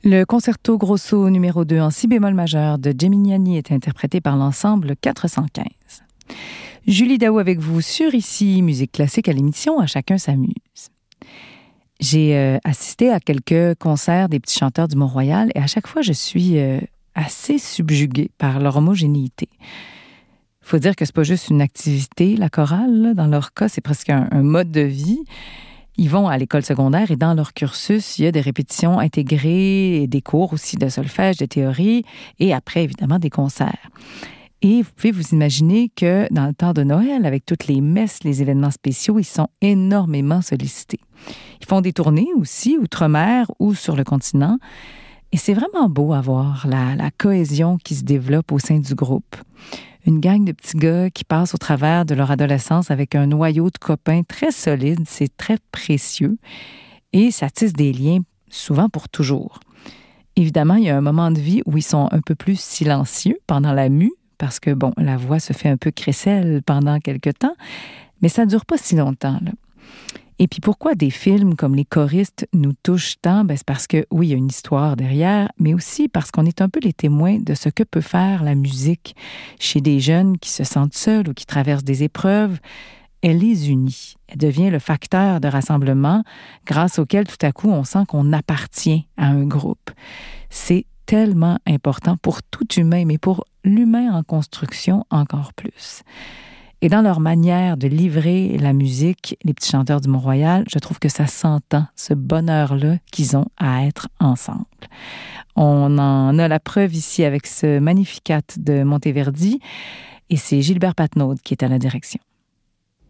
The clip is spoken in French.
Le concerto grosso numéro 2 en si bémol majeur de Gemignani est interprété par l'ensemble 415. Julie Daou avec vous sur Ici, musique classique à l'émission À chacun s'amuse. J'ai assisté à quelques concerts des petits chanteurs du Mont-Royal et à chaque fois, je suis assez subjuguée par leur homogénéité. Il faut dire que c'est pas juste une activité, la chorale. Là. Dans leur cas, c'est presque un mode de vie. Ils vont à l'école secondaire et dans leur cursus, il y a des répétitions intégrées et des cours aussi de solfège, de théorie et après, évidemment, des concerts. Et vous pouvez vous imaginer que dans le temps de Noël, avec toutes les messes, les événements spéciaux, ils sont énormément sollicités. Ils font des tournées aussi, outre-mer ou sur le continent. Et c'est vraiment beau à voir la cohésion qui se développe au sein du groupe. Une gang de petits gars qui passent au travers de leur adolescence avec un noyau de copains très solide, c'est très précieux. Et ça tisse des liens, souvent pour toujours. Évidemment, il y a un moment de vie où ils sont un peu plus silencieux pendant la mue, parce que, bon, la voix se fait un peu crécelle pendant quelque temps, mais ça ne dure pas si longtemps, là. Et puis pourquoi des films comme Les choristes nous touchent tant? Ben, c'est parce que, oui, il y a une histoire derrière, mais aussi parce qu'on est un peu les témoins de ce que peut faire la musique chez des jeunes qui se sentent seuls ou qui traversent des épreuves. Elle les unit. Elle devient le facteur de rassemblement grâce auquel tout à coup on sent qu'on appartient à un groupe. C'est tellement important pour tout humain, mais pour l'humain en construction encore plus. Et dans leur manière de livrer la musique, les petits chanteurs du Mont-Royal, je trouve que ça s'entend, ce bonheur-là qu'ils ont à être ensemble. On en a la preuve ici avec ce Magnificat de Monteverdi, et c'est Gilbert Patnaud qui est à la direction.